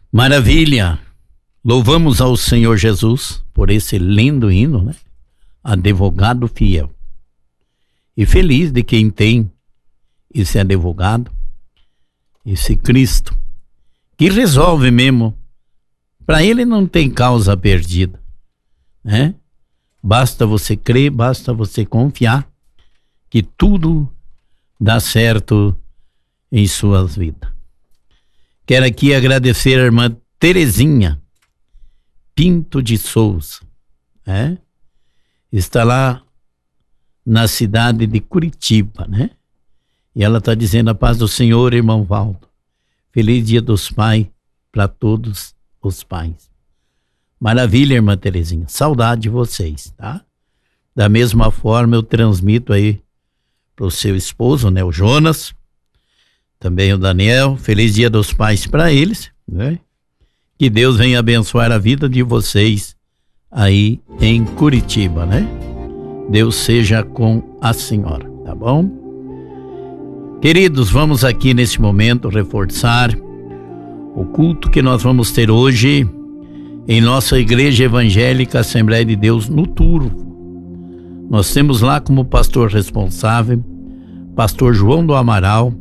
Maravilha! Louvamos ao Senhor Jesus por esse lindo hino, né? Advogado fiel. E feliz de quem tem esse advogado, esse Cristo, que resolve mesmo. Para ele não tem causa perdida, né? Basta você crer, basta você confiar que tudo dá certo em suas vidas. Quero aqui agradecer a irmã Terezinha Pinto de Souza, né? Está lá na cidade de Curitiba, né? E ela está dizendo: a paz do Senhor, irmão Valdo. Feliz Dia dos Pais para todos os pais. Maravilha, irmã Terezinha. Saudade de vocês, tá? Da mesma forma eu transmito aí para o seu esposo, né? O Jonas, também o Daniel. Feliz Dia dos Pais para eles, né? Que Deus venha abençoar a vida de vocês aí em Curitiba, né? Deus seja com a senhora, tá bom? Queridos, vamos aqui nesse momento reforçar o culto que nós vamos ter hoje em nossa Igreja Evangélica Assembleia de Deus no Turvo. Nós temos lá como pastor responsável pastor João do Amaral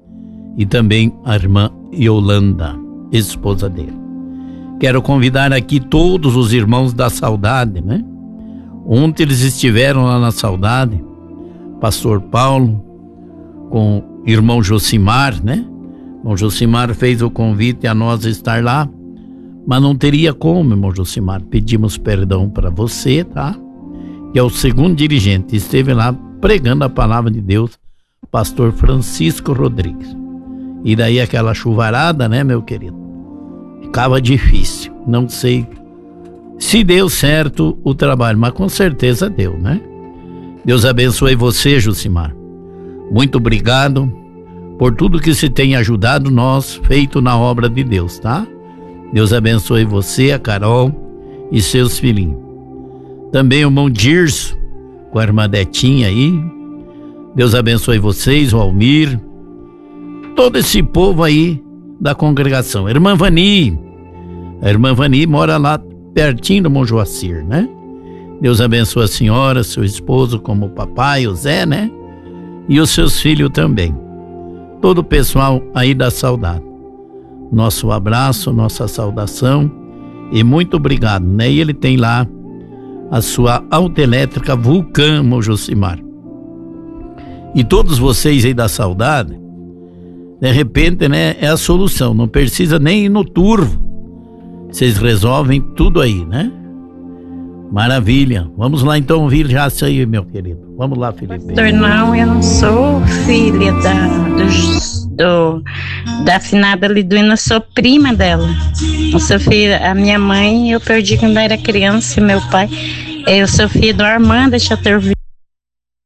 e também a irmã Yolanda, esposa dele. Quero convidar aqui todos os irmãos da Saudade, né? Ontem eles estiveram lá na Saudade, pastor Paulo com o irmão Josimar, né? O Josimar fez o convite a nós estar lá, mas não teria como, irmão Josimar. Pedimos perdão para você, tá? Que é o segundo dirigente, esteve lá pregando a palavra de Deus, pastor Francisco Rodrigues. E daí aquela chuvarada, né, meu querido? Ficava difícil. Não sei se deu certo o trabalho, mas com certeza deu, né? Deus abençoe você, Josimar. Muito obrigado por tudo que você tem ajudado nós, feito na obra de Deus, tá? Deus abençoe você, a Carol e seus filhinhos. Também o irmão Dirso, com a irmã Detinha aí. Deus abençoe vocês, o Almir, todo esse povo aí da congregação. Irmã Vani, a irmã Vani mora lá pertinho do Monte Joacir, né? Deus abençoe a senhora, seu esposo, como o papai, o Zé, né? E os seus filhos também. Todo o pessoal aí da Saudade. Nosso abraço, nossa saudação e muito obrigado, né? E ele tem lá a sua autoelétrica Vulcã, Josimar. E todos vocês aí da Saudade, de repente, né, é a solução, não precisa nem ir no Turvo. Vocês resolvem tudo aí, né? Maravilha. Vamos lá então ouvir já isso aí, meu querido. Vamos lá, Felipe. Pastor, não, eu não sou filha da afinada Liduína, eu sou prima dela. Eu sou filha, a minha mãe eu perdi quando eu era criança, e meu pai. Eu sou filha do Armando Chateauvieux.